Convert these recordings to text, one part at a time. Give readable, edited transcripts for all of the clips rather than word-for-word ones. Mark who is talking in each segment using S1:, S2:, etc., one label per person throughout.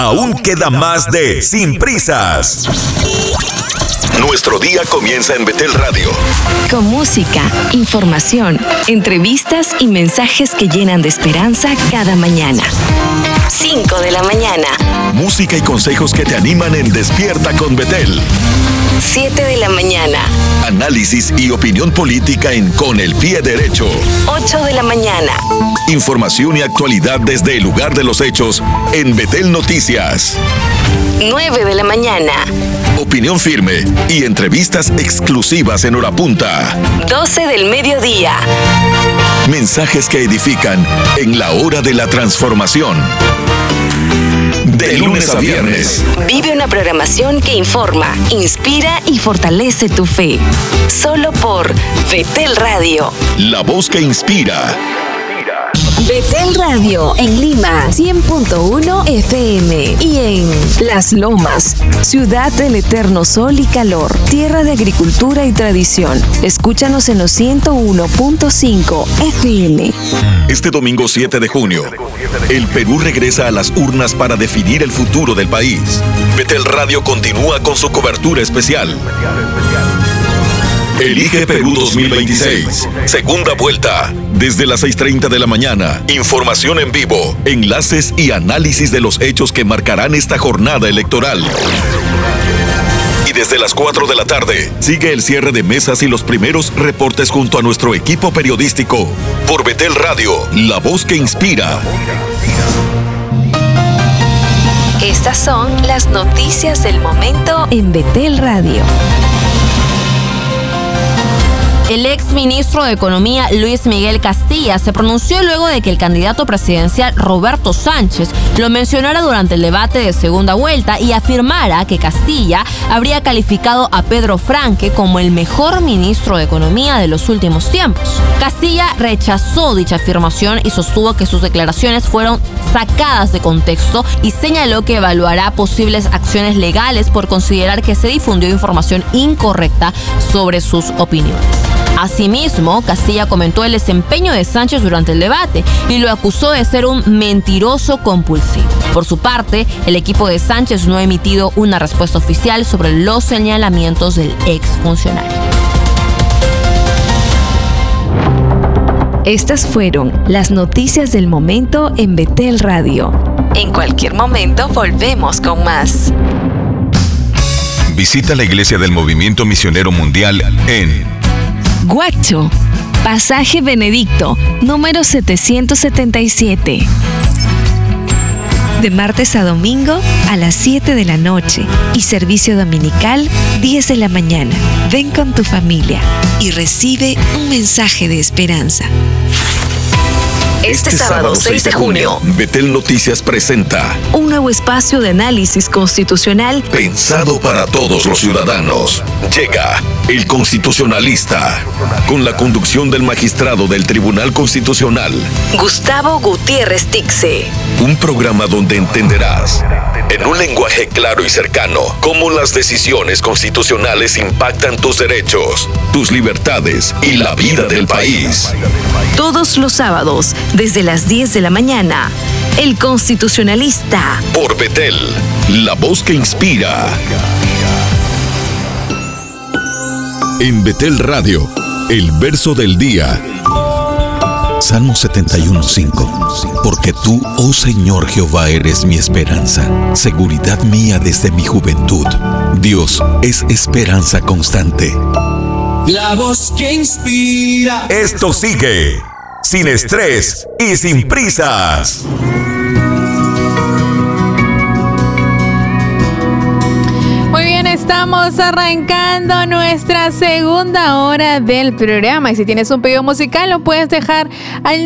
S1: Aún queda más de Sin Prisas. Nuestro día comienza en Betel Radio.
S2: Con música, información, entrevistas y mensajes que llenan de esperanza cada mañana. 5 de la mañana.
S1: Música y consejos que te animan en Despierta con Betel.
S2: 7 de la mañana.
S1: Análisis y opinión política en Con el Pie Derecho.
S2: 8 de la mañana.
S1: Información y actualidad desde el lugar de los hechos en Betel Noticias.
S2: 9 de la mañana.
S1: Opinión firme y entrevistas exclusivas en hora punta.
S2: 12 del mediodía.
S1: Mensajes que edifican en la hora de la transformación. De lunes a viernes.
S2: Vive una programación que informa, inspira y fortalece tu fe. Solo por Betel Radio.
S1: La voz que inspira.
S2: Betel Radio en Lima, 100.1 FM y en Las Lomas, ciudad del eterno sol y calor, tierra de agricultura y tradición. Escúchanos en los 101.5 FM.
S1: Este domingo 7 de junio, el Perú regresa a las urnas para definir el futuro del país. Betel Radio continúa con su cobertura especial. Elige Perú 2026. Segunda vuelta. Desde las 6:30 de la mañana. Información en vivo, enlaces y análisis de los hechos que marcarán esta jornada electoral. Y desde las 4 de la tarde, sigue el cierre de mesas y los primeros reportes junto a nuestro equipo periodístico. Por Betel Radio, la voz que inspira.
S2: Estas son las noticias del momento en Betel Radio.
S3: El ex ministro de Economía, Luis Miguel Castilla, se pronunció luego de que el candidato presidencial Roberto Sánchez lo mencionara durante el debate de segunda vuelta y afirmara que Castilla habría calificado a Pedro Franque como el mejor ministro de Economía de los últimos tiempos. Castilla rechazó dicha afirmación y sostuvo que sus declaraciones fueron sacadas de contexto y señaló que evaluará posibles acciones legales por considerar que se difundió información incorrecta sobre sus opiniones. Asimismo, Castilla comentó el desempeño de Sánchez durante el debate y lo acusó de ser un mentiroso compulsivo. Por su parte, el equipo de Sánchez no ha emitido una respuesta oficial sobre los señalamientos del exfuncionario.
S2: Estas fueron las noticias del momento en Betel Radio. En cualquier momento volvemos con más.
S1: Visita la Iglesia del Movimiento Misionero Mundial en
S2: Guacho, Pasaje Benedicto, número 777. De martes a domingo a las 7 de la noche y servicio dominical 10 de la mañana. Ven con tu familia y recibe un mensaje de esperanza. Este sábado 6 de junio,
S1: Betel Noticias presenta
S2: un nuevo espacio de análisis constitucional
S1: pensado para todos los ciudadanos. Llega El Constitucionalista, con la conducción del magistrado del Tribunal Constitucional,
S2: Gustavo Gutiérrez Tixe.
S1: Un programa donde entenderás, en un lenguaje claro y cercano, cómo las decisiones constitucionales impactan tus derechos, tus libertades y la vida del país.
S2: Todos los sábados, desde las 10 de la mañana, El Constitucionalista.
S1: Por Betel, la voz que inspira. En Betel Radio, el verso del día. Salmo 71:5. Porque tú, oh Señor Jehová, eres mi esperanza, seguridad mía desde mi juventud. Dios es esperanza constante.
S4: La voz que inspira.
S1: Esto sigue, sin estrés y sin prisas.
S5: Muy bien, estamos arrancando nuestra segunda hora del programa y si tienes un pedido musical lo puedes dejar al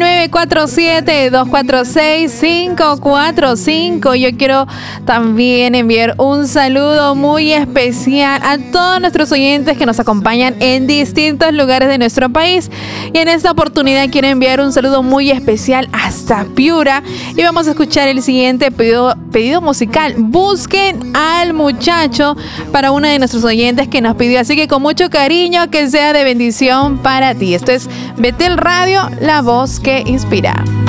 S5: 947-246-545. Yo quiero también enviar un saludo muy especial a todos nuestros oyentes que nos acompañan en distintos lugares de nuestro país y en esta oportunidad quiero enviar un saludo muy especial hasta Piura y vamos a escuchar el siguiente pedido musical. Busquen al muchacho para uno de nuestros oyentes que nos pidió, así que con mucho cariño, que sea de bendición para ti. Esto es Betel Radio, la voz que inspira.